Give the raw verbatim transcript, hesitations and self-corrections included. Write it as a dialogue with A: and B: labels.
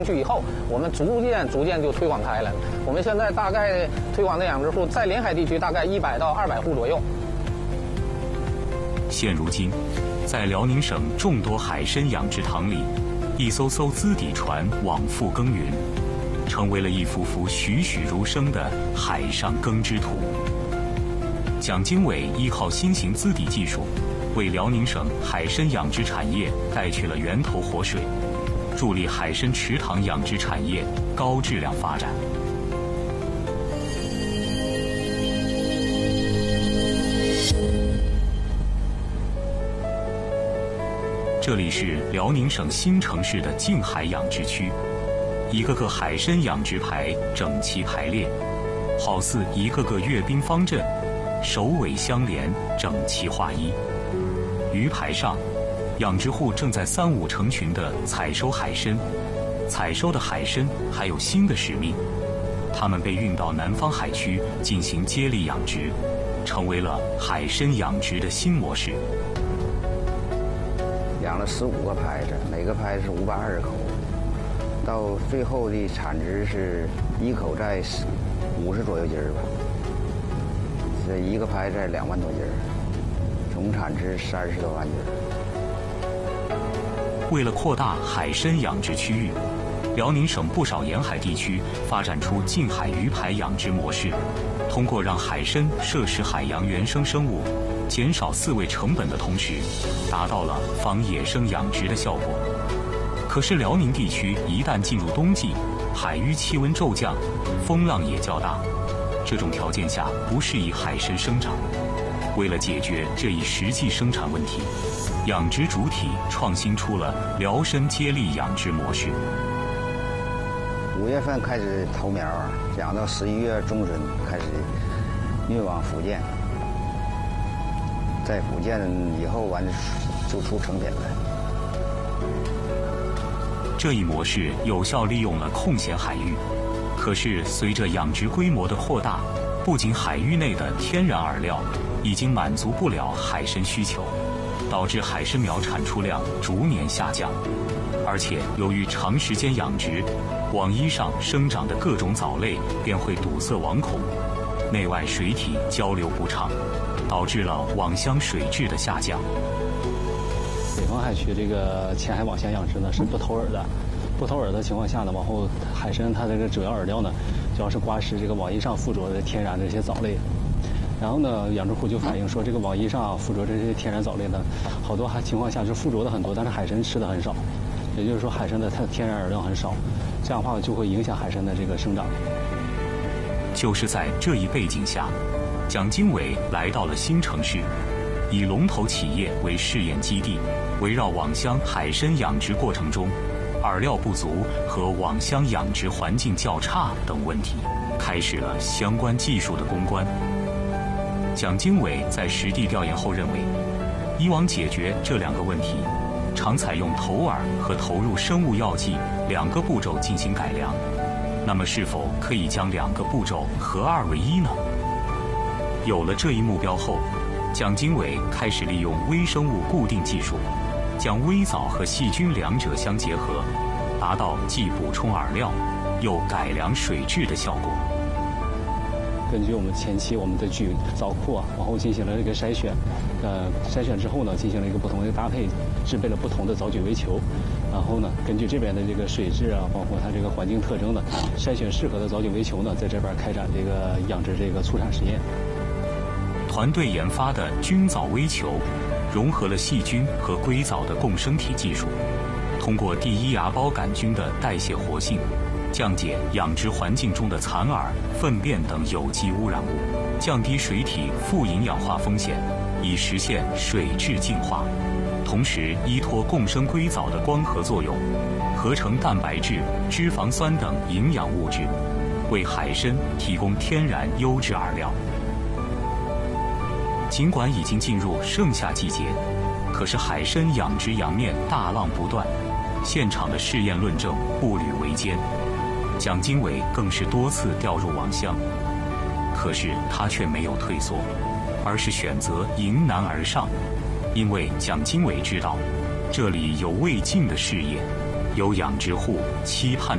A: 去以后，我们逐渐逐渐就推广开了。我们现在大概推广的养殖户在临海地区大概一百到二百户左右。
B: 现如今，在辽宁省众多海参养殖塘里，一艘艘资底船往复耕耘，成为了一幅幅栩栩如生的海上耕织图。蒋经纬依靠新型资底技术，为辽宁省海参养殖产业带去了源头活水，助力海参池塘养殖产业高质量发展。这里是辽宁省新城市的静海养殖区，一个个海参养殖排整齐排列，好似一个个阅兵方阵，首尾相连，整齐划一。鱼排上，养殖户正在三五成群地采收海参，采收的海参还有新的使命，它们被运到南方海区进行接力养殖，成为了海参养殖的新模式。
C: 养了十五个排子，每个排是五百二十口，到最后的产值是一口在五十左右斤儿吧，这一个排在两万多斤儿，总产值三十多万斤儿。
B: 为了扩大海参养殖区域，辽宁省不少沿海地区发展出近海鱼排养殖模式，通过让海参摄食海洋原生生物，减少饲喂成本的同时，达到了防野生养殖的效果。可是辽宁地区一旦进入冬季，海域气温骤降，风浪也较大，这种条件下不适宜海参生长。为了解决这一实际生产问题，养殖主体创新出了辽参接力养殖模式。
C: 五月份开始投苗，养到十一月中旬开始运往福建，在福建以后完就出成品了。
B: 这一模式有效利用了空闲海域，可是随着养殖规模的扩大，不仅海域内的天然饵料已经满足不了海参需求，导致海参苗产出量逐年下降。而且由于长时间养殖，网衣上生长的各种藻类便会堵塞网孔，内外水体交流不畅，导致了网箱水质的下降。
D: 北方海区这个浅海网箱养殖呢是不投饵的，不投饵的情况下呢，往后海参它这个主要饵料呢，主要是刮食这个网衣上附着的天然的这些藻类。然后呢，养殖户就反映说，这个网衣上附着这些天然藻类呢，好多情况下是附着的很多，但是海参吃的很少。也就是说，海参的它的天然饵料很少，这样的话就会影响海参的这个生长。
B: 就是在这一背景下，蒋经纬来到了新城市，以龙头企业为试验基地，围绕网箱海参养殖过程中饵料不足和网箱养殖环境较差等问题，开始了相关技术的攻关。蒋经纬在实地调研后认为，以往解决这两个问题，常采用投饵和投入生物药剂两个步骤进行改良，那么是否可以将两个步骤合二为一呢？有了这一目标后，蒋经纬开始利用微生物固定技术，将微藻和细菌两者相结合，达到既补充饵料又改良水质的效果。
D: 根据我们前期我们的菌藻库啊，往后进行了这个筛选，呃，筛选之后呢，进行了一个不同的搭配，制备了不同的藻菌围球，然后呢，根据这边的这个水质啊，包括它这个环境特征呢，筛选适合的藻菌围球呢，在这边开展这个养殖这个促产实验。
B: 团队研发的菌藻微球，融合了细菌和硅藻的共生体技术，通过第一芽孢杆菌的代谢活性，降解养殖环境中的残饵、粪便等有机污染物，降低水体富营养化风险，以实现水质净化。同时，依托共生硅藻的光合作用，合成蛋白质、脂肪酸等营养物质，为海参提供天然优质饵料。尽管已经进入盛夏季节，可是海参养殖洋面大浪不断，现场的试验论证步履维艰。蒋经纬更是多次调入网箱，可是他却没有退缩，而是选择迎难而上，因为蒋经纬知道，这里有未尽的事业，有养殖户期盼